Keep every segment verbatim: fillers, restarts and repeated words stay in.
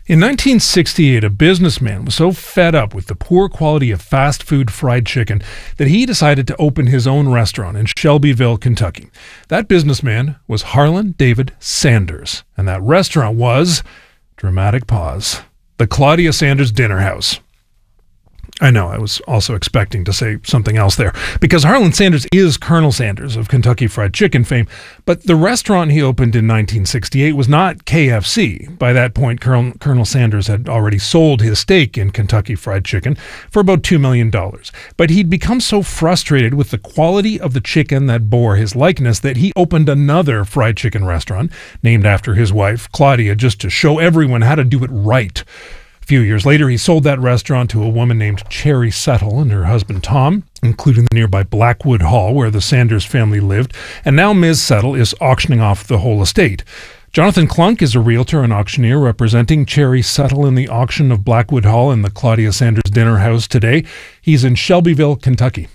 In nineteen sixty-eight, a businessman was so fed up with the poor quality of fast food fried chicken that he decided to open his own restaurant in Shelbyville, Kentucky. That businessman was Harlan David Sanders, and that restaurant was, dramatic pause, the Claudia Sanders Dinner House. I know, I was also expecting to say something else there, because Harlan Sanders is Colonel Sanders of Kentucky Fried Chicken fame, but the restaurant he opened in nineteen sixty-eight was not K F C. By that point, Colonel, Colonel Sanders had already sold his stake in Kentucky Fried Chicken for about two million dollars. But he'd become so frustrated with the quality of the chicken that bore his likeness that he opened another fried chicken restaurant, named after his wife, Claudia, just to show everyone how to do it right. A few years later, he sold that restaurant to a woman named Cherry Settle and her husband Tom, including the nearby Blackwood Hall where the Sanders family lived, and now Miz Settle is auctioning off the whole estate. Jonathan Klunk is a realtor and auctioneer representing Cherry Settle in the auction of Blackwood Hall and the Claudia Sanders Dinner House today. He's in Shelbyville, Kentucky.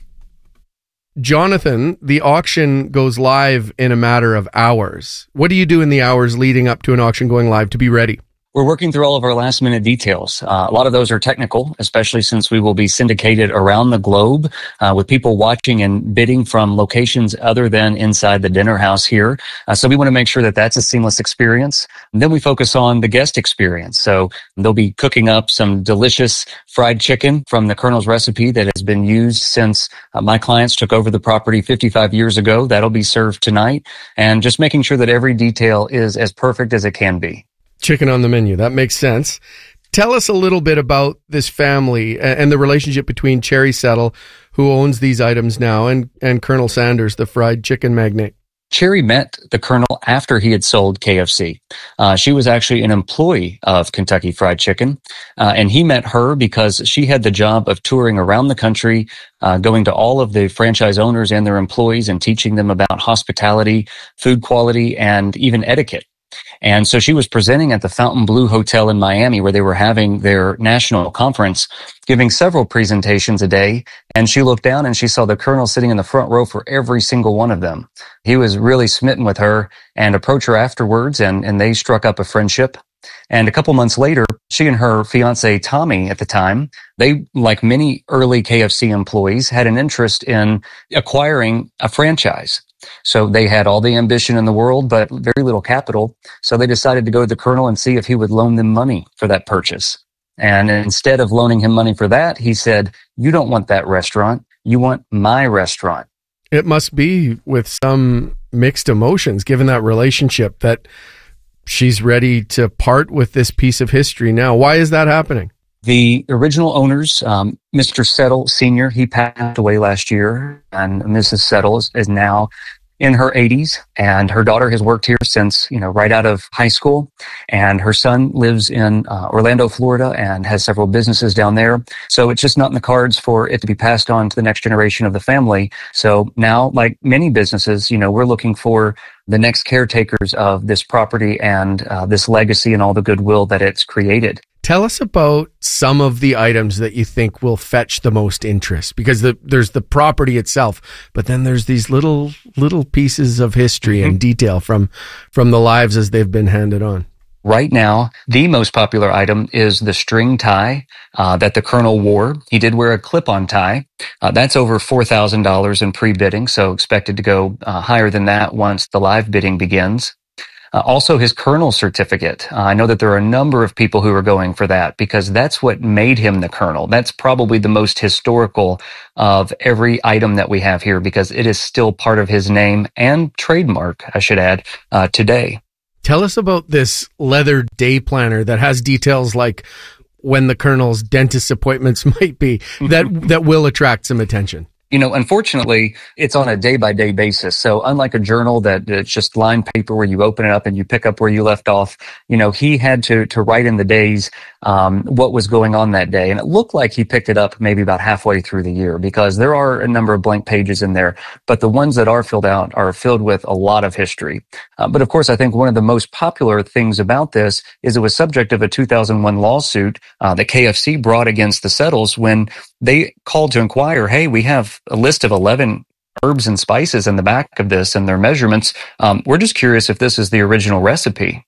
Jonathan, the auction goes live in a matter of hours. What do you do in the hours leading up to an auction going live to be ready? We're working through all of our last minute details. Uh, a lot of those are technical, especially since we will be syndicated around the globe uh, with people watching and bidding from locations other than inside the dinner house here. Uh, so we want to make sure that that's a seamless experience. And then we focus on the guest experience. So they'll be cooking up some delicious fried chicken from the Colonel's recipe that has been used since uh, my clients took over the property fifty-five years ago. That'll be served tonight. And just making sure that every detail is as perfect as it can be. Chicken on the menu. That makes sense. Tell us a little bit about this family and the relationship between Cherry Settle, who owns these items now, and, and Colonel Sanders, the fried chicken magnate. Cherry met the Colonel after he had sold K F C. Uh, she was actually an employee of Kentucky Fried Chicken, uh, and he met her because she had the job of touring around the country, uh, going to all of the franchise owners and their employees and teaching them about hospitality, food quality, and even etiquette. And so she was presenting at the Fontainebleau Hotel in Miami, where they were having their national conference, giving several presentations a day. And she looked down and she saw the Colonel sitting in the front row for every single one of them. He was really smitten with her and approached her afterwards, and, and they struck up a friendship. And a couple months later, she and her fiance, Tommy, at the time, they, like many early K F C employees, had an interest in acquiring a franchise. So they had all the ambition in the world, but very little capital. So they decided to go to the Colonel and see if he would loan them money for that purchase. And instead of loaning him money for that, he said, "You don't want that restaurant. You want my restaurant." It must be with some mixed emotions, given that relationship, that she's ready to part with this piece of history now. Why is that happening? The original owners, um, Mister Settle Senior, he passed away last year, and Missus Settle is, is now in her eighties, and her daughter has worked here since, you know, right out of high school, and her son lives in uh, Orlando, Florida, and has several businesses down there. So it's just not in the cards for it to be passed on to the next generation of the family. So now, like many businesses, you know, we're looking for the next caretakers of this property and uh, this legacy and all the goodwill that it's created. Tell us about some of the items that you think will fetch the most interest, because the, there's the property itself, but then there's these little little pieces of history mm-hmm. and detail from from the lives as they've been handed on. Right now, the most popular item is the string tie uh, that the Colonel wore. He did wear a clip-on tie. Uh, that's over four thousand dollars in pre-bidding, so expected to go uh, higher than that once the live bidding begins. Uh, also, his Colonel certificate. Uh, I know that there are a number of people who are going for that because that's what made him the Colonel. That's probably the most historical of every item that we have here because it is still part of his name and trademark, I should add, uh, today. Tell us about this leather day planner that has details like when the Colonel's dentist appointments might be that that will attract some attention. You know, unfortunately, it's on a day-by-day basis. So unlike a journal that it's just lined paper where you open it up and you pick up where you left off, you know, he had to to write in the days um, what was going on that day. And it looked like he picked it up maybe about halfway through the year because there are a number of blank pages in there. But the ones that are filled out are filled with a lot of history. Uh, but of course, I think one of the most popular things about this is it was subject of a two thousand one lawsuit uh, that K F C brought against the Settles when they called to inquire, hey, we have a list of eleven herbs and spices in the back of this and their measurements. Um, we're just curious if this is the original recipe.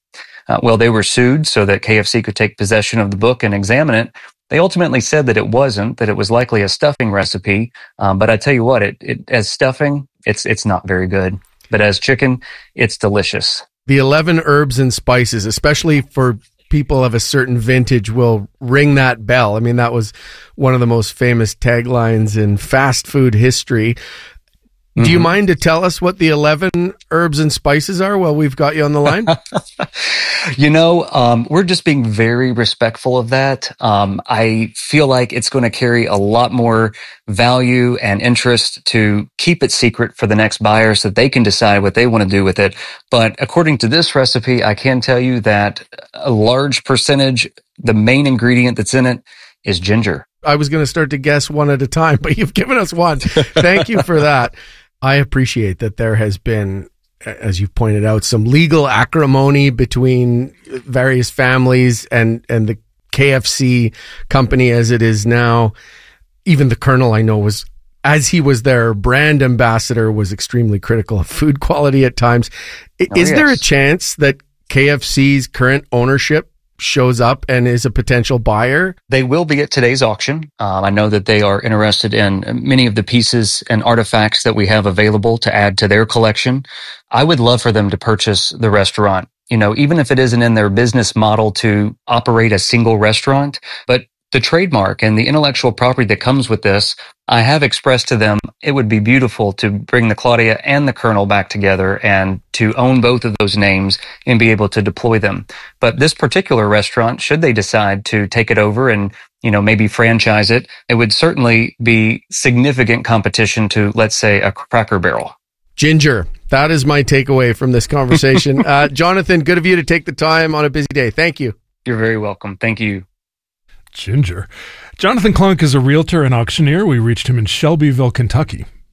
Uh, well, they were sued so that K F C could take possession of the book and examine it. They ultimately said that it wasn't, that it was likely a stuffing recipe. Um, but I tell you what, it, it as stuffing, it's it's not very good. But as chicken, it's delicious. The eleven herbs and spices, especially for people of a certain vintage, will ring that bell. I mean, that was one of the most famous taglines in fast food history. Do you Mm-hmm. mind to tell us what the eleven herbs and spices are while we've got you on the line? You know, um, we're just being very respectful of that. Um, I feel like it's going to carry a lot more value and interest to keep it secret for the next buyer so that they can decide what they want to do with it. But according to this recipe, I can tell you that a large percentage, the main ingredient that's in it is ginger. I was going to start to guess one at a time, but you've given us one. Thank you for that. I appreciate that there has been, as you pointed out, some legal acrimony between various families and, and the K F C company as it is now. Even the Colonel, I know, was, as he was their brand ambassador, was extremely critical of food quality at times. I- Oh, is there a yes. chance that K F C's current ownership shows up and is a potential buyer? They will be at today's auction. Um, I know that they are interested in many of the pieces and artifacts that we have available to add to their collection. I would love for them to purchase the restaurant, you know, even if it isn't in their business model to operate a single restaurant, but the trademark and the intellectual property that comes with this, I have expressed to them it would be beautiful to bring the Claudia and the Colonel back together and to own both of those names and be able to deploy them. But this particular restaurant, should they decide to take it over and, you know, maybe franchise it, it would certainly be significant competition to, let's say, a Cracker Barrel. Ginger. That is my takeaway from this conversation. uh, Jonathan, good of you to take the time on a busy day. Thank you. You're very welcome. Thank you. Ginger. Jonathan Klunk is a realtor and auctioneer. We reached him in Shelbyville, Kentucky.